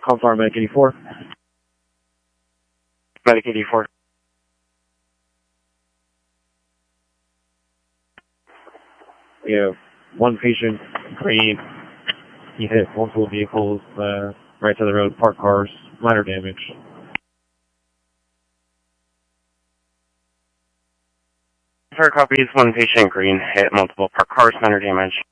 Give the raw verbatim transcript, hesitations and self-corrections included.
Confirm Medic eighty-four. Medic eighty-four. We have one patient, green. He hit multiple vehicles, uh, right to the road, parked cars, minor damage. Fair copies, one patient, green, hit multiple parked cars, minor damage.